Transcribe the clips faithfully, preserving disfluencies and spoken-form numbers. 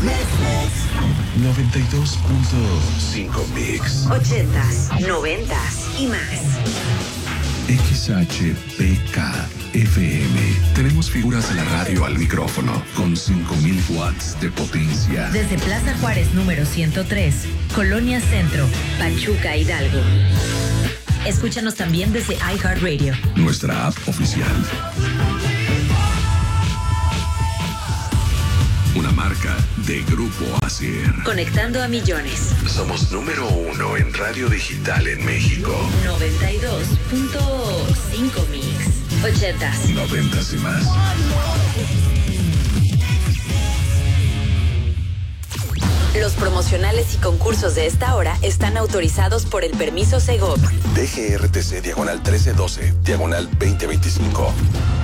noventa y dos punto cinco Mix. Ochentas, noventas y más. X H P K F M. Tenemos figuras de la radio al micrófono con cinco mil watts de potencia. Desde Plaza Juárez número ciento tres, Colonia Centro, Pachuca, Hidalgo. Escúchanos también desde iHeartRadio, nuestra app oficial. Una marca de Grupo Acer. Conectando a millones. Somos número uno en radio digital en México. noventa y dos punto cinco Mix. Ochentas. Noventas y más. Los promocionales y concursos de esta hora están autorizados por el permiso Segov. D G R T C diagonal trece doce, diagonal veinte veinticinco.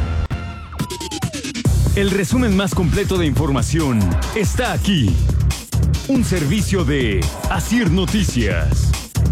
El resumen más completo de información está aquí. Un servicio de Asir Noticias.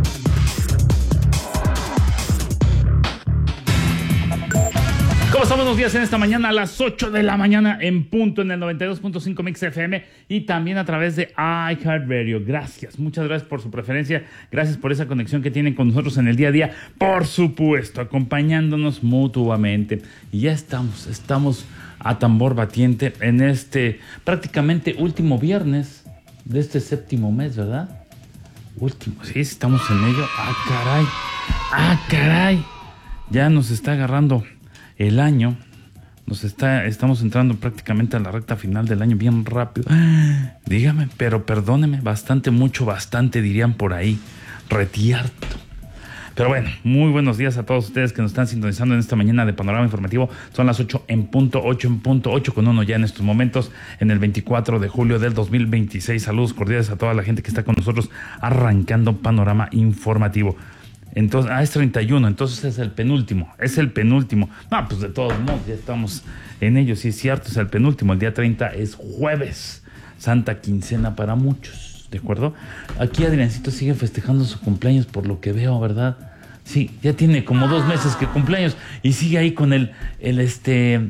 ¿Cómo estamos? Buenos días en esta mañana a las ocho de la mañana en punto en el noventa y dos punto cinco Mix F M y también a través de iHeartRadio. Gracias, muchas gracias por su preferencia, gracias por esa conexión que tienen con nosotros en el día a día, por supuesto, acompañándonos mutuamente. Y ya estamos, estamos a tambor batiente en este prácticamente último viernes de este séptimo mes, ¿verdad? Último, sí, estamos en ello. Ah, caray, ah, caray, ya nos está agarrando el año, nos está, estamos entrando prácticamente a la recta final del año bien rápido. Dígame, pero perdóneme, bastante, mucho, bastante dirían por ahí, retierto. Pero bueno, muy buenos días a todos ustedes que nos están sintonizando en esta mañana de Panorama Informativo. Son las ocho en punto, ocho en punto, ocho con uno ya en estos momentos, en el veinticuatro de julio del dos mil veintiséis. Saludos cordiales a toda la gente que está con nosotros arrancando Panorama Informativo. Entonces, ah, es treinta y uno, entonces es el penúltimo, es el penúltimo. No, pues de todos modos, ya estamos en ello, sí es cierto, es el penúltimo. El día treinta es jueves, Santa Quincena para muchos, ¿de acuerdo? Aquí Adriancito sigue festejando su cumpleaños por lo que veo, ¿verdad? Sí, ya tiene como dos meses que cumpleaños y sigue ahí con el, el este, el,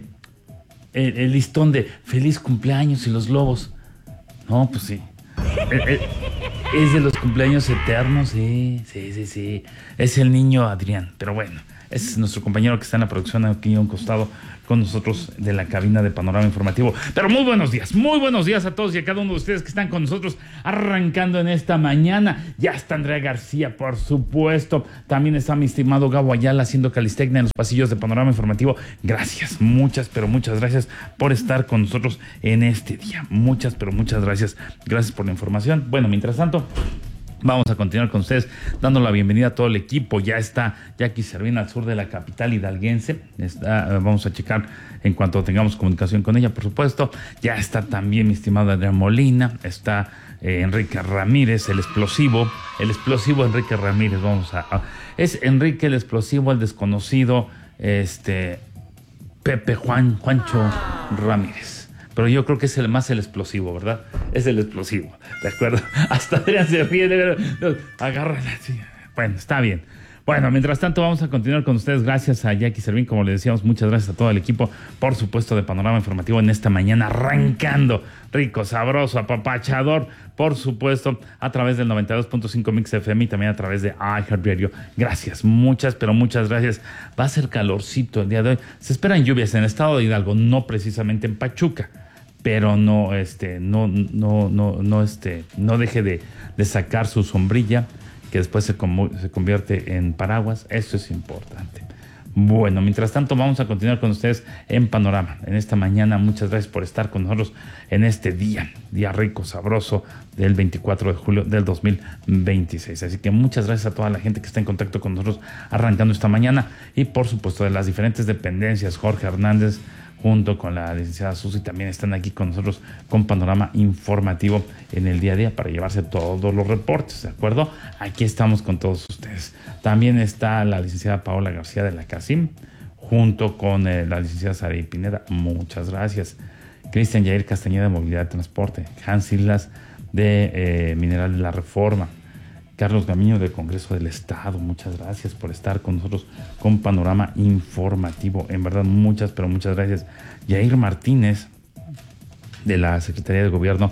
el listón de feliz cumpleaños y los globos. No, pues sí. El, el, es de los cumpleaños eternos, sí, sí, sí, sí. Es el niño Adrián, pero bueno, ese es nuestro compañero que está en la producción aquí a un costado con nosotros de la cabina de Panorama Informativo. Pero muy buenos días, muy buenos días a todos y a cada uno de ustedes que están con nosotros arrancando en esta mañana. Ya está Andrea García, por supuesto. También está mi estimado Gabo Ayala haciendo calistecnia en los pasillos de Panorama Informativo. Gracias, muchas, pero muchas gracias por estar con nosotros en este día. Muchas, pero muchas gracias. Gracias por la información. Bueno, mientras tanto, vamos a continuar con ustedes dando la bienvenida a todo el equipo. Ya está Jackie Servina al sur de la capital hidalguense. Está, vamos a checar en cuanto tengamos comunicación con ella, por supuesto. Ya está también mi estimado Adrián Molina. Está eh, Enrique Ramírez, el explosivo. El explosivo Enrique Ramírez. Vamos a, a es Enrique el explosivo, el desconocido, este Pepe Juan, Juancho Ramírez. Pero yo creo que es el más el explosivo, ¿verdad? Es el explosivo, ¿de acuerdo? Hasta Adrián se ríe, de verdad. Agárrala, sí. Bueno, está bien. Bueno, mientras tanto vamos a continuar con ustedes. Gracias a Jackie Servín, como le decíamos, muchas gracias a todo el equipo, por supuesto, de Panorama Informativo en esta mañana, arrancando rico, sabroso, apapachador, por supuesto, a través del noventa y dos punto cinco Mix F M y también a través de iHeartRadio. Gracias, muchas, pero muchas gracias. Va a ser calorcito el día de hoy. Se esperan lluvias en el estado de Hidalgo, no precisamente en Pachuca, pero no, este, no, no, no, no, este, no deje de, de sacar su sombrilla, que después se, com- se convierte en paraguas. Eso es importante. Bueno, mientras tanto vamos a continuar con ustedes en Panorama en esta mañana. Muchas gracias por estar con nosotros en este día, día rico, sabroso del veinticuatro de julio del dos mil veintiséis. Así que muchas gracias a toda la gente que está en contacto con nosotros arrancando esta mañana y por supuesto de las diferentes dependencias. Jorge Hernández junto con la licenciada Susi también están aquí con nosotros con Panorama Informativo en el día a día para llevarse todos los reportes, ¿de acuerdo? Aquí estamos con todos ustedes. También está la licenciada Paola García de la CACIM junto con eh, la licenciada Saraí Pineda. Muchas gracias. Cristian Yair Castañeda de Movilidad y Transporte. Hans Islas de eh, Mineral de la Reforma. Carlos Gamiño del Congreso del Estado, muchas gracias por estar con nosotros con Panorama Informativo. En verdad, muchas, pero muchas gracias. Yair Martínez de la Secretaría de Gobierno,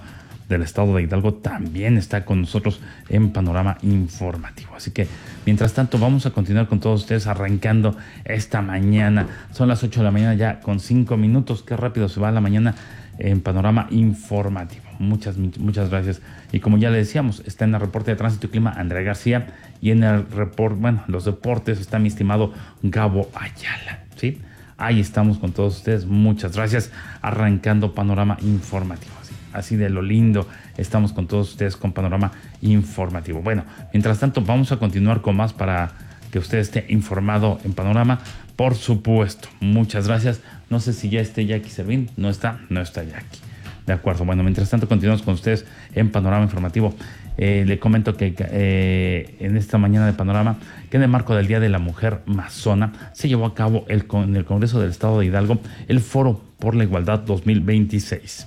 del estado de Hidalgo también está con nosotros en Panorama Informativo. Así que, mientras tanto, vamos a continuar con todos ustedes arrancando esta mañana. Son las ocho de la mañana ya con cinco minutos. Qué rápido se va la mañana en Panorama Informativo. Muchas, muchas gracias. Y como ya le decíamos, está en el reporte de tránsito y clima Andrea García, y en el reporte, bueno, los deportes está mi estimado Gabo Ayala, ¿sí? Ahí estamos con todos ustedes. Muchas gracias. Arrancando Panorama Informativo. Así, así de lo lindo estamos con todos ustedes con Panorama Informativo. Bueno, mientras tanto vamos a continuar con más para que usted esté informado en Panorama. Por supuesto. Muchas gracias. No sé si ya esté Jackie Servín. No está, no está Jackie. De acuerdo. Bueno, mientras tanto continuamos con ustedes en Panorama Informativo. Eh, le comento que eh, en esta mañana de Panorama, que en el marco del Día de la Mujer Masona, se llevó a cabo el, en el Congreso del Estado de Hidalgo el Foro por la Igualdad dos mil veintiséis.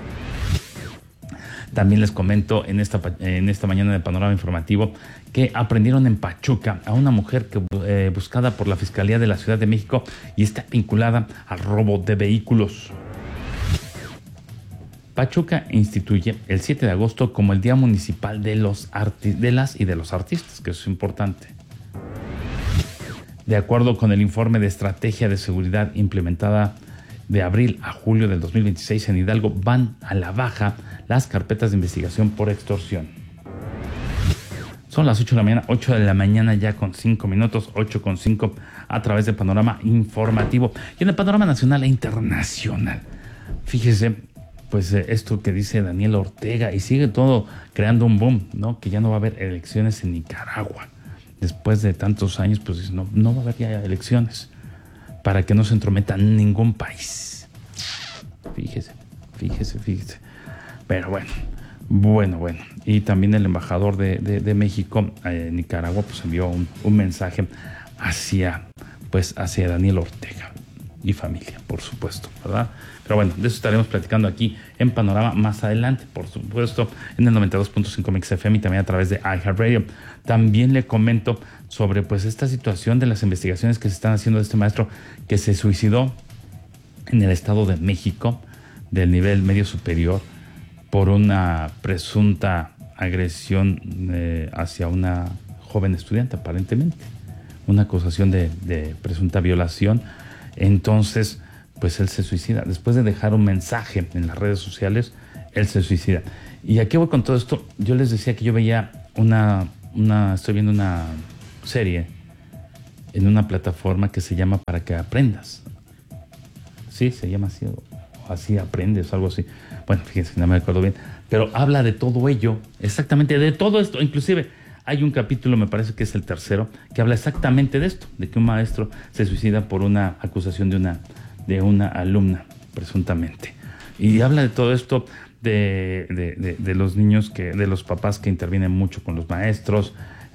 También les comento en esta, en esta mañana de Panorama Informativo que aprendieron en Pachuca a una mujer que, eh, buscada por la Fiscalía de la Ciudad de México y está vinculada al robo de vehículos. Pachuca instituye el siete de agosto como el Día Municipal de, los arti- de las y de los artistas, que eso es importante. De acuerdo con el informe de estrategia de seguridad implementada de abril a julio del dos mil veintiséis en Hidalgo, van a la baja las carpetas de investigación por extorsión. Son las ocho de la mañana, ocho de la mañana ya con cinco minutos, ocho con cinco a través de Panorama Informativo. Y en el panorama nacional e internacional, fíjese, pues eh, esto que dice Daniel Ortega, y sigue todo creando un boom, ¿no? Que ya no va a haber elecciones en Nicaragua. Después de tantos años, pues no, no va a haber ya elecciones para que no se entrometa ningún país. Fíjese, fíjese, fíjese. Pero bueno, bueno, bueno. Y también el embajador de, de, de México eh, en Nicaragua, pues envió un, un mensaje hacia, pues, hacia Daniel Ortega y familia, por supuesto, ¿verdad? Pero bueno, de eso estaremos platicando aquí en Panorama más adelante, por supuesto, en el noventa y dos punto cinco Mix F M y también a través de iHeartRadio. También le comento sobre pues esta situación de las investigaciones que se están haciendo de este maestro que se suicidó en el Estado de México del nivel medio superior por una presunta agresión eh, hacia una joven estudiante, aparentemente. Una acusación de, de presunta violación. Entonces, pues él se suicida. Después de dejar un mensaje en las redes sociales, él se suicida. ¿Y a qué voy con todo esto? Yo les decía que yo veía una, una, estoy viendo una serie en una plataforma que se llama Para que aprendas. Sí, se llama así, o así aprendes, algo así. Bueno, fíjense, no me acuerdo bien. Pero habla de todo ello, exactamente de todo esto. Inclusive hay un capítulo, me parece que es el tercero, que habla exactamente de esto, de que un maestro se suicida por una acusación de una de una alumna, presuntamente. Y habla de todo esto, de, de, de, de los niños, que de los papás que intervienen mucho con los maestros,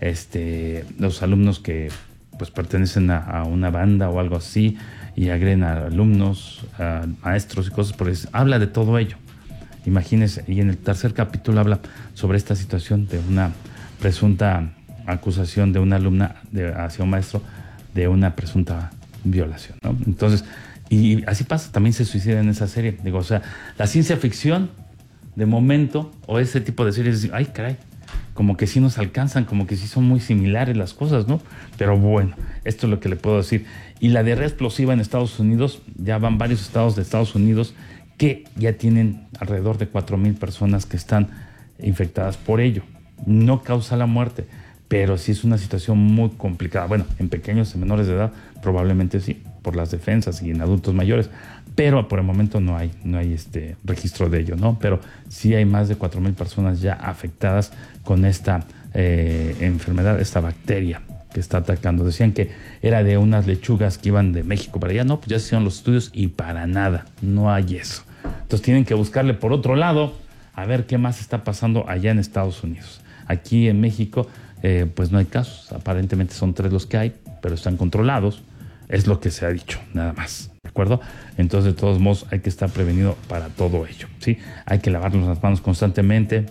este, los alumnos que pues pertenecen a, a una banda o algo así, y agreden a alumnos, a maestros y cosas por eso. Habla de todo ello. Imagínense, y en el tercer capítulo habla sobre esta situación de una presunta acusación de una alumna de, hacia un maestro de una presunta violación, ¿no? Entonces, y así pasa, también se suicida en esa serie. Digo, o sea, la ciencia ficción, de momento, o ese tipo de series, ay, caray, como que sí nos alcanzan, como que sí son muy similares las cosas, ¿no? Pero bueno, esto es lo que le puedo decir. Y la diarrea explosiva en Estados Unidos, ya van varios estados de Estados Unidos que ya tienen alrededor de cuatro mil personas que están infectadas por ello. No causa la muerte, pero sí es una situación muy complicada. Bueno, en pequeños, en menores de edad, probablemente sí, por las defensas, y en adultos mayores, pero por el momento no hay, no hay este registro de ello, ¿no? Pero sí hay más de cuatro mil personas ya afectadas con esta eh, enfermedad, esta bacteria que está atacando. Decían que era de unas lechugas que iban de México para allá, no, pues ya se hicieron los estudios y para nada, no hay eso. Entonces tienen que buscarle por otro lado a ver qué más está pasando allá en Estados Unidos. Aquí en México, eh, pues no hay casos, aparentemente son tres los que hay, pero están controlados. Es lo que se ha dicho, nada más, ¿de acuerdo? Entonces, de todos modos, hay que estar prevenido para todo ello, ¿sí? Hay que lavarnos las manos constantemente.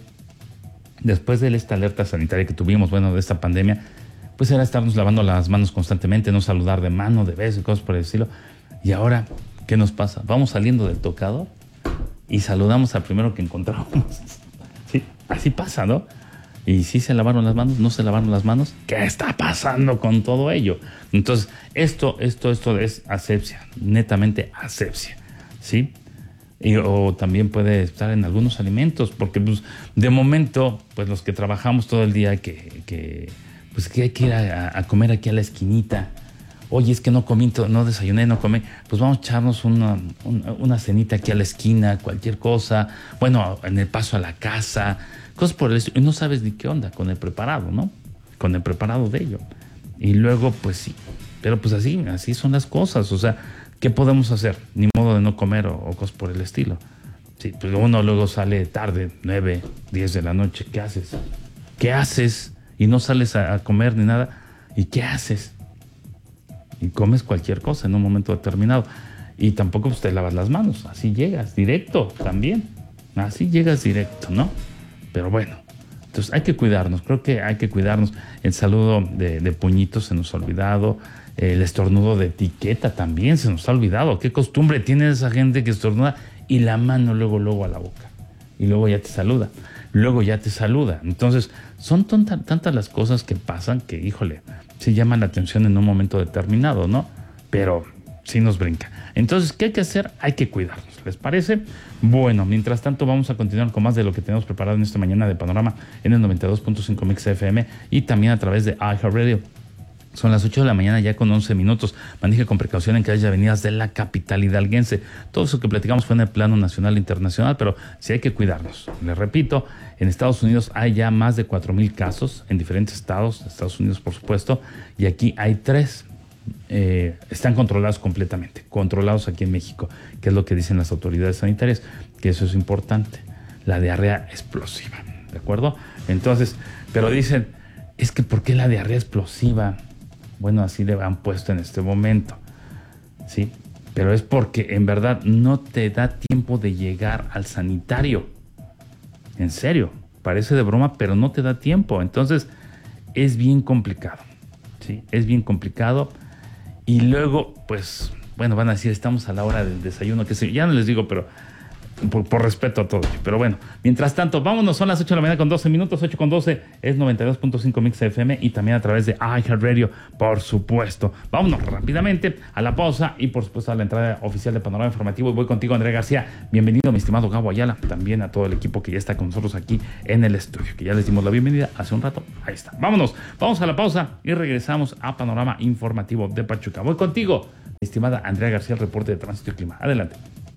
Después de esta alerta sanitaria que tuvimos, bueno, de esta pandemia, pues era estarnos lavando las manos constantemente, no saludar de mano, de beso y cosas por el estilo. Y ahora, ¿qué nos pasa? Vamos saliendo del tocador y saludamos al primero que encontramos. Sí, así pasa, ¿no? Y si se lavaron las manos, no se lavaron las manos, ¿qué está pasando con todo ello? Entonces, esto, esto, esto es asepsia, netamente asepsia, ¿sí? Y, o también puede estar en algunos alimentos, porque pues, de momento, pues los que trabajamos todo el día, que, que pues que hay que ir a, a comer aquí a la esquinita. Oye, es que no comí, no desayuné, no comí. Pues vamos a echarnos una, una, una cenita aquí a la esquina, cualquier cosa. Bueno, en el paso a la casa, cosas por el estilo. Y no sabes ni qué onda con el preparado, ¿no? Con el preparado de ello. Y luego, pues sí. Pero pues así, así son las cosas. O sea, ¿qué podemos hacer? Ni modo de no comer o, o cosas por el estilo. Sí, pues uno luego sale tarde, nueve, diez de la noche. ¿Qué haces? ¿Qué haces? Y no sales a, a comer ni nada. ¿Y qué haces? Y comes cualquier cosa en un momento determinado. Y tampoco pues, te lavas las manos. Así llegas, directo también. Así llegas directo, ¿no? Pero bueno, entonces hay que cuidarnos. Creo que hay que cuidarnos. El saludo de, de puñitos se nos ha olvidado. El estornudo de etiqueta también se nos ha olvidado. ¿Qué costumbre tiene esa gente que estornuda y la mano luego, luego a la boca? Y luego ya te saluda. Luego ya te saluda. Entonces, son tonta, tantas las cosas que pasan que, híjole, sí llaman la atención en un momento determinado, ¿no? Pero sí nos brinca. Entonces, ¿qué hay que hacer? Hay que cuidarnos. ¿Les parece? Bueno, mientras tanto vamos a continuar con más de lo que tenemos preparado en esta mañana de Panorama en el noventa y dos punto cinco Mix F M y también a través de iHeartRadio. Son las ocho de la mañana ya con once minutos. Maneje con precaución en calles y avenidas de la capital hidalguense. Todo eso que platicamos fue en el plano nacional e internacional, pero sí hay que cuidarnos. Les repito, en Estados Unidos hay ya más de cuatro mil casos en diferentes estados, Estados Unidos por supuesto, y aquí hay tres. Eh, están controlados completamente, controlados aquí en México, que es lo que dicen las autoridades sanitarias, que eso es importante. La diarrea explosiva, ¿de acuerdo? Entonces, pero dicen, es que ¿por qué la diarrea explosiva? Bueno, así le han puesto en este momento, ¿sí? Pero es porque en verdad no te da tiempo de llegar al sanitario. En serio, parece de broma, pero no te da tiempo. Entonces, es bien complicado, ¿sí? Es bien complicado. Y luego, pues, bueno, van a decir, estamos a la hora del desayuno, que sé, ya no les digo, pero por, por respeto a todos. Pero bueno, mientras tanto, vámonos, son las ocho de la mañana con doce minutos, ocho con doce, es noventa y dos punto cinco Mix F M y también a través de iHeartRadio, por supuesto. Vámonos rápidamente a la pausa y por supuesto a la entrada oficial de Panorama Informativo. Y voy contigo, Andrea García. Bienvenido, mi estimado Gabo Ayala, también a todo el equipo que ya está con nosotros aquí en el estudio, que ya les dimos la bienvenida hace un rato. Ahí está. Vámonos, vamos a la pausa y regresamos a Panorama Informativo de Pachuca. Voy contigo, mi estimada Andrea García, el reporte de tránsito y clima. Adelante.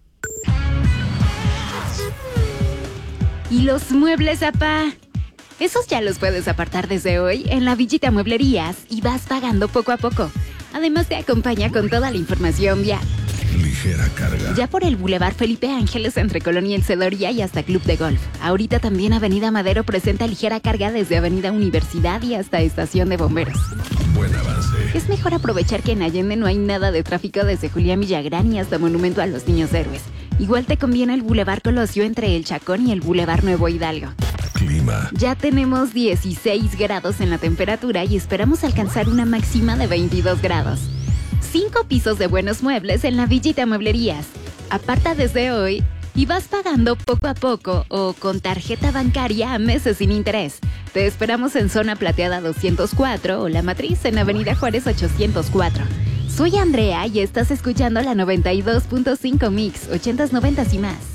¿Y los muebles, apá? Esos ya los puedes apartar desde hoy en la Villita Mueblerías y vas pagando poco a poco. Además te acompaña con toda la información vial. Ligera carga. Ya por el Boulevard Felipe Ángeles entre Colonia El Cedoría y hasta Club de Golf. Ahorita también Avenida Madero presenta ligera carga desde Avenida Universidad y hasta Estación de Bomberos. Buen avance. Es mejor aprovechar que en Allende no hay nada de tráfico desde Julián Villagrán y hasta Monumento a los Niños Héroes. Igual te conviene el Boulevard Colosio entre El Chacón y el Boulevard Nuevo Hidalgo. Clima. Ya tenemos dieciséis grados en la temperatura y esperamos alcanzar una máxima de veintidós grados. Cinco pisos de buenos muebles en la Villita Mueblerías. Aparta desde hoy y vas pagando poco a poco o con tarjeta bancaria a meses sin interés. Te esperamos en Zona Plateada doscientos cuatro o La Matriz en Avenida Juárez ochocientos cuatro. Soy Andrea y estás escuchando la noventa y dos punto cinco Mix, ochentas, noventas y más.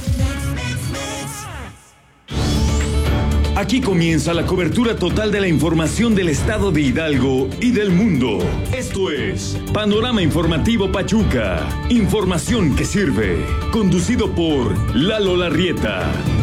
Aquí comienza la cobertura total de la información del estado de Hidalgo y del mundo. Esto es Panorama Informativo Pachuca. Información que sirve. Conducido por Lalo Larrieta.